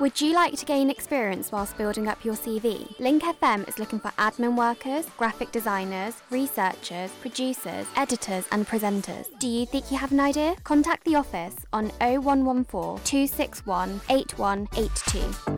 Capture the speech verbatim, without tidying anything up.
Would you like to gain experience whilst building up your C V? Link F M is looking for admin workers, graphic designers, researchers, producers, editors and presenters. Do you think you have an idea? Contact the office on oh one one four, two six one, eight one eight two.